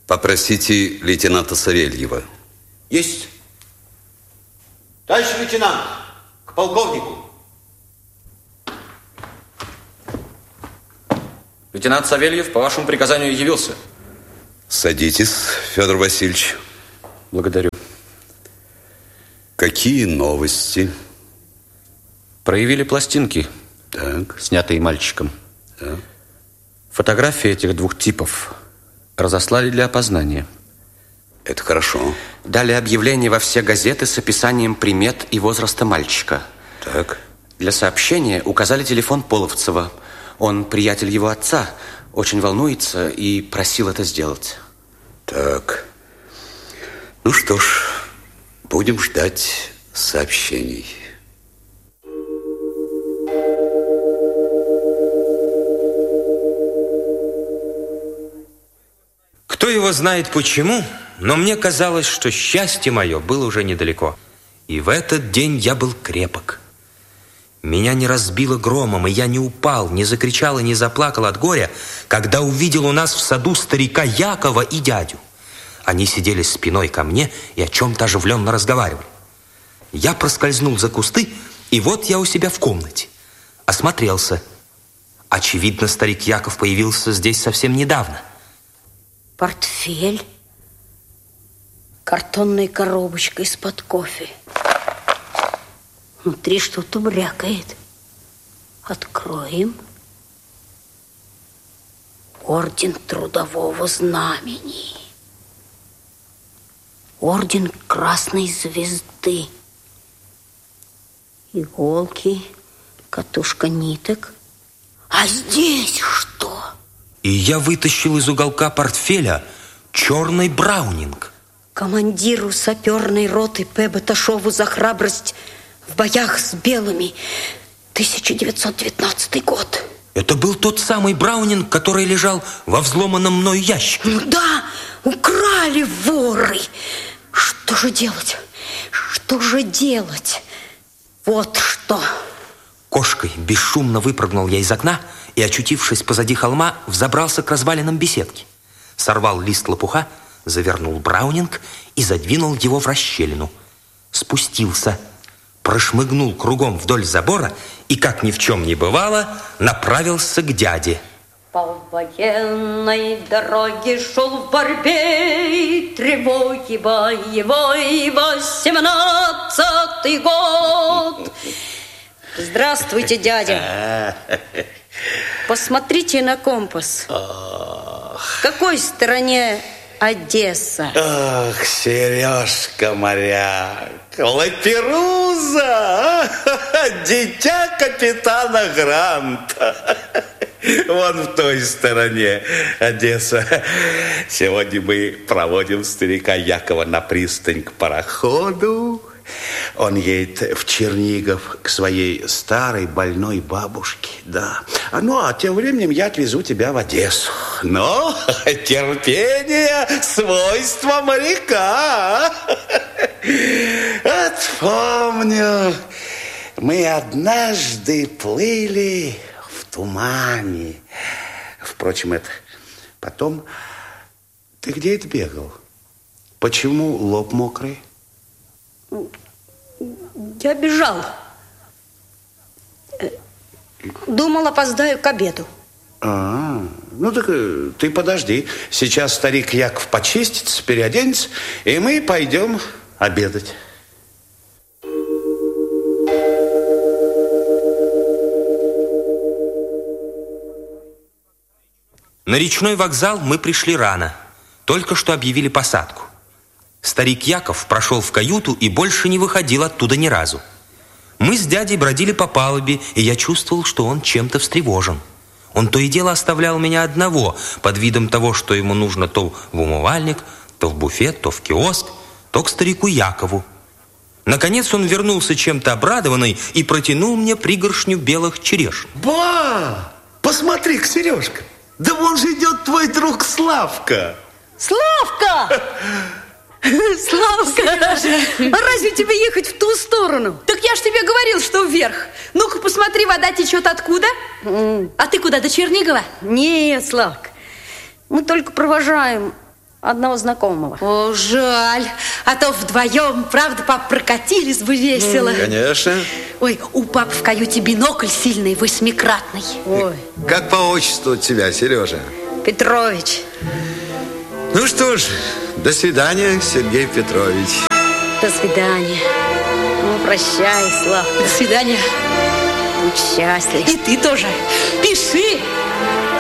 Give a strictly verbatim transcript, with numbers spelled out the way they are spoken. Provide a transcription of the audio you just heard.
Попросите лейтенанта Савельева. Есть. Товарищ лейтенант, к полковнику. Лейтенант Савельев по вашему приказанию явился. Садитесь, Федор Васильевич. Благодарю. Какие новости? Проявили пластинки, Так. снятые мальчиком. Да. Фотографии этих двух типов разослали для опознания. Это хорошо. Дали объявление во все газеты с описанием примет и возраста мальчика. Так. Для сообщения указали телефон Половцева. Он приятель его отца, очень волнуется и просил это сделать. Так. Ну что ж, будем ждать сообщений. Кто его знает почему, но мне казалось, что счастье мое было уже недалеко. И в этот день я был крепок. Меня не разбило громом, и я не упал, не закричал и не заплакал от горя, когда увидел у нас в саду старика Якова и дядю. Они сидели спиной ко мне и о чем-то оживленно разговаривали. Я проскользнул за кусты, и вот я у себя в комнате. Осмотрелся. Очевидно, старик Яков появился здесь совсем недавно. Портфель, картонная коробочка из-под кофе. Внутри что-то брякает. Откроем. Орден Трудового Знамени. Орден Красной Звезды. Иголки, катушка ниток. А здесь что? И я вытащил из уголка портфеля черный браунинг. Командиру саперной роты П. Баташову за храбрость в боях с белыми. тысяча девятьсот девятнадцатый год. Это был тот самый браунинг, который лежал во взломанном мною ящике. Ну да, украли воры. Что же делать? Что же делать? Вот что. Кошкой бесшумно выпрыгнул я из окна и, очутившись позади холма, взобрался к развалинам беседки. Сорвал лист лопуха, завернул браунинг и задвинул его в расщелину. Спустился, прошмыгнул кругом вдоль забора и, как ни в чем не бывало, направился к дяде. По военной дороге шел в борьбе, тревоги боевой, восемнадцатый год. Здравствуйте, дядя. Посмотрите на компас. В какой стороне Одесса? Ох, Сережка моряк, Лаперуза, дитя капитана Гранта. Вон в той стороне Одесса. Сегодня мы проводим старика Якова на пристань к пароходу. Он едет в Чернигов к своей старой больной бабушке, да. Ну, а тем временем я отвезу тебя в Одессу. Но терпение – свойство моряка. Вот помню, мы однажды плыли в тумане. Впрочем, это потом... Ты где это бегал? Почему лоб мокрый? Я бежал. Думал, опоздаю к обеду. А, ну так ты подожди. Сейчас старик Яков почистится, переоденется, и мы пойдем обедать. На речной вокзал мы пришли рано. Только что объявили посадку. Старик Яков прошел в каюту и больше не выходил оттуда ни разу. Мы с дядей бродили по палубе, и я чувствовал, что он чем-то встревожен. Он то и дело оставлял меня одного, под видом того, что ему нужно то в умывальник, то в буфет, то в киоск, то к старику Якову. Наконец он вернулся чем-то обрадованный и протянул мне пригоршню белых черешен. Ба! Посмотри-ка, Сережка, да вон же идет твой друг Славка. Славка! Славка, а разве тебе ехать в ту сторону? Так я ж тебе говорил, что вверх. Ну-ка, посмотри, вода течет откуда? Mm. А ты куда, до Чернигова? Нет, Славка, мы только провожаем одного знакомого. О, жаль. А то вдвоем, правда, пап, прокатились бы весело. Конечно. Ой, у папы в каюте бинокль сильный, восьмикратный. Ой, Как по отчеству у тебя, Сережа? Петрович. Ну что ж, до свидания, Сергей Петрович. До свидания. Ну, прощай, Слав. До свидания. Будь счастлив. И ты тоже. Пиши.